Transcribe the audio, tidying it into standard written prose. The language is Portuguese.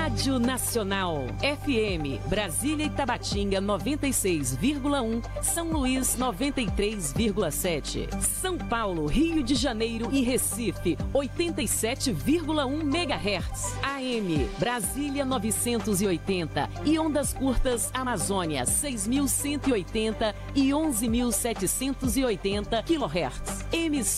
Rádio Nacional. FM, Brasília e Tabatinga 96,1, São Luís 93,7. São Paulo, Rio de Janeiro e Recife 87,1 MHz. AM, Brasília 980 e ondas curtas Amazônia 6.180 e 11.780 kHz.